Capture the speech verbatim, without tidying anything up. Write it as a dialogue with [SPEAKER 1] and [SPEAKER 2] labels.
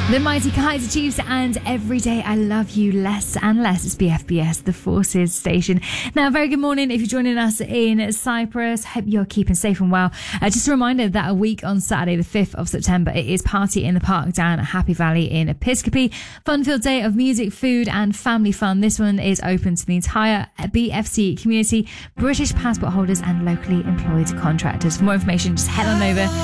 [SPEAKER 1] The Mighty Kaiser Chiefs and Every Day I Love You Less and Less. It's B F B S, the Forces station. Now, very good morning if you're joining us in Cyprus. Hope you're keeping safe and well. Uh, just a reminder that a week on Saturday, the fifth of September, it is Party in the Park down at Happy Valley in Episcopi. Fun-filled day of music, food and family fun. This one is open to the entire B F C community, British passport holders and locally employed contractors. For more information, just head on over